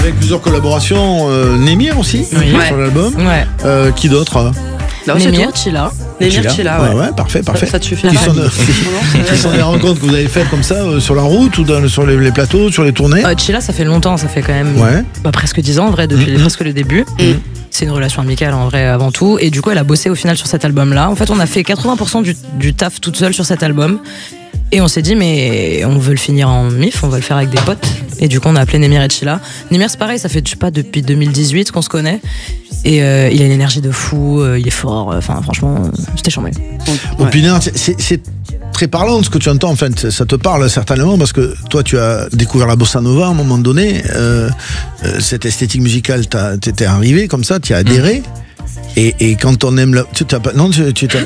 Avec plusieurs collaborations, Némir aussi sur l'album. Ouais. Qui d'autre? Némir, Chila. Némir, Chila, ouais. Ouais, parfait. Ça te suffit. Qui sont des rencontres que vous avez faites comme ça sur la route ou sur les plateaux, sur les tournées? Chila, ça fait longtemps, ça fait quand même presque 10 ans en vrai, depuis presque le début. C'est une relation amicale en vrai avant tout. Et du coup, elle a bossé au final sur cet album-là. En fait, on a fait 80% du taf toute seule sur cet album. Et on s'est dit, mais on veut le finir en mif, on veut le faire avec des potes. Et du coup, on a appelé Némir et Chila. Némir, c'est pareil, ça fait, je sais pas, depuis 2018 qu'on se connaît. Et il a une énergie de fou, il est fort. Enfin, franchement, c'était charmé. Pinard, c'est très parlant ce que tu entends. En fait, ça te parle certainement parce que toi, tu as découvert la bossa nova à un moment donné. Cette esthétique musicale, t'étais arrivé comme ça, tu as adhéré. Et quand on aime